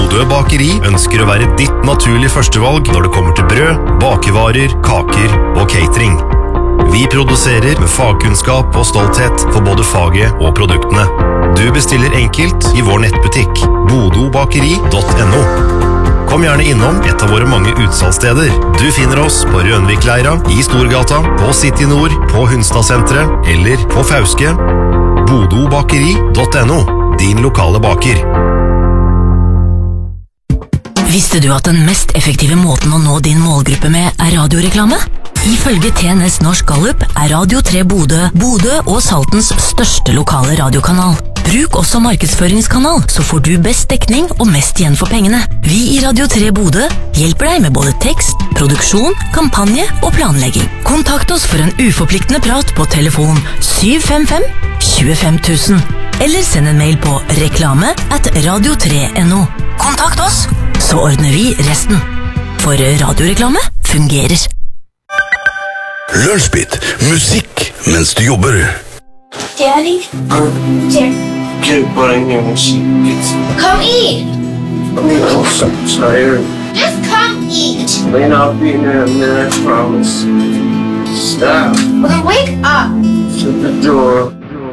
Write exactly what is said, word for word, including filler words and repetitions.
Bodø Bakeri ønsker å være ditt naturlige førstevalg når det kommer til brød, bakevarer, kaker og catering. Vi produserer med fagkunnskap og stolthet for både faget og produktene. Du bestiller enkelt i vår nettbutikk bodobakeri punktum no. Kom gjerne innom et av våre mange utsalgssteder. Du finner oss på Rønvikleira, i Storgata, på City Nord, på Hunstadsenteret eller på Fauske. bodobakeri punktum no, din lokale baker. Visste du at den mest effektive måten å nå din målgruppe med er radioreklame? Ifølge T N S Norsk Gallup er Radio tre Bodø, Bodø og Saltens største lokale radiokanal. Bruk også markedsføringskanal, så får du best dekning og mest igjen for pengene. Vi i Radio tre Bodø hjelper deg med både tekst, produksjon, kampanje og planlegging. Kontakt oss for en uforpliktende prat på telefon syv fem fem to fem tusen, eller send en mail på reklame at radio tre punktum no. Kontakt oss, så ordner vi resten. For radioreklame fungerer. Lunsjbit, musikk mens du jobber. Daddy? Daddy? Get it butt in here when she gets it. Come eat! I'm so tired. Just come eat! Man, I'll be in there in a minute, I promise. Stop. Well, then wake up! Shut the door.